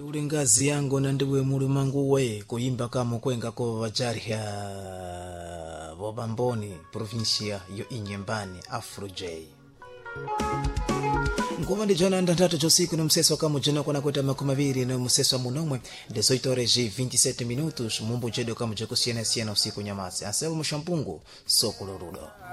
uli ngazi yangu na ndiwe mulumangu we kuimba kama kwenga ko vajarya vobamboni provincia yo inyembani Afro J nguva ndi jona ndandathu chosiku no mseso kama jona kona kweta makumaviri no mseso munomwe ndeso itore ji 27 minutos mumbu jedo kama jekusiyana siyana usiku nyamasi asebu mshampungu soko lorudo